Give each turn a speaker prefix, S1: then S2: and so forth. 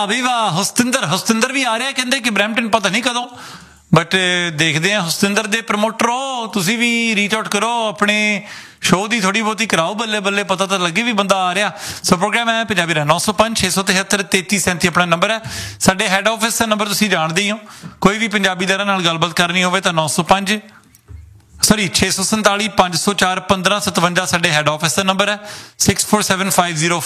S1: ਵੀ ਵਾਹ ਹੁਸਤਿੰਦਰ ਵੀ ਆ ਰਿਹਾ ਕਹਿੰਦੇ ਕਿ ਬਰੈਂਪਟਨ ਪਤਾ ਨਹੀਂ ਕਦੋਂ ਬਟ ਦੇਖਦੇ ਹਾਂ ਹੁਸਤਿੰਦਰ ਦੇ ਪ੍ਰਮੋਟਰ ਹੋ ਤੁਸੀਂ ਵੀ ਰੀਚ ਆਊਟ ਕਰੋ ਆਪਣੇ ਸ਼ੋਅ ਦੀ ਥੋੜੀ ਬਹੁਤੀ ਕਰਾਓ ਬੱਲੇ ਬੱਲੇ ਪਤਾ ਤਾਂ ਲੱਗੇ ਵੀ ਬੰਦਾ ਆ ਰਿਹਾ ਸੋ ਪ੍ਰੋਗਰਾਮ ਹੈ ਪੰਜਾਬੀ ਦਾ 905 673 3337 ਆਪਣਾ ਨੰਬਰ ਹੈ ਸਾਡੇ ਹੈੱਡ ਆਫਿਸ ਦਾ ਨੰਬਰ ਤੁਸੀਂ ਜਾਣਦੇ ਹੀ ਹੋ ਕੋਈ ਵੀ ਪੰਜਾਬੀ ਦਾਰਾਂ ਨਾਲ ਗੱਲਬਾਤ ਕਰਨੀ ਹੋਵੇ ਤਾਂ 905 647 504 1557 ਸਾਡੇ ਹੈੱਡ ਆਫਿਸ ਦਾ ਨੰਬਰ ਹੈ 647504